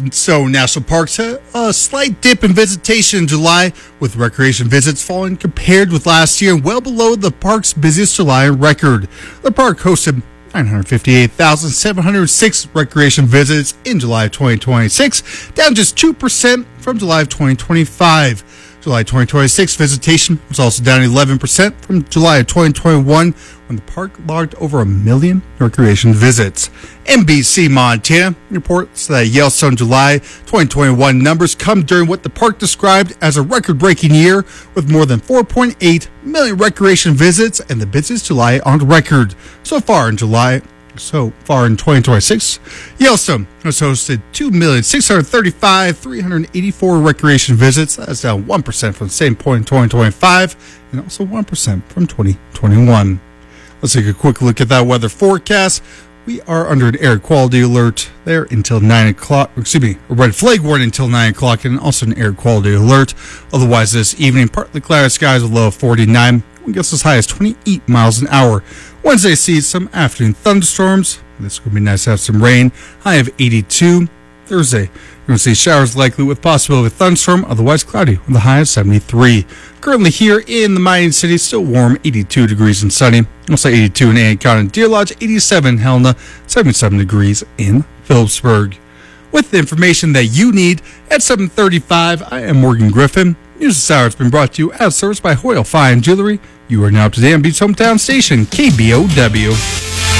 Yellowstone National Parks had a slight dip in visitation in July, with recreation visits falling compared with last year and well below the park's busiest July record. The park hosted 958,706 recreation visits in July of 2026, down just 2% from July of 2025. July 2026 visitation was also down 11% from July of 2021, when the park logged over 1 million recreation visits. NBC Montana reports that Yellowstone July 2021 numbers come during what the park described as a record-breaking year, with more than 4.8 million recreation visits and the busiest July on record. So far in 2026, Yellowstone has hosted 2,635,384 recreation visits. That's down 1% from the same point in 2025 and also 1% from 2021. Let's take a quick look at that weather forecast. We are under an air quality alert there until 9 o'clock. A red flag warning until 9 o'clock, and also an air quality alert. Otherwise, this evening, partly cloudy skies with a low of 49. Wind gusts as high as 28 miles an hour. Wednesday sees some afternoon thunderstorms. This could be nice to have some rain. High of 82. Thursday, you're going to see showers likely with possibility of a thunderstorm. Otherwise cloudy with a high of 73. Currently here in the mining city, still warm, 82 degrees and sunny. Also 82 in Antioch and Deer Lodge, 87 in Helena, 77 degrees in Phillipsburg. With the information that you need at 7:35, I am Morgan Griffin. News this hour has been brought to you as serviced by Hoyle Fine Jewelry. You are now up to the Beach hometown station, KBOW.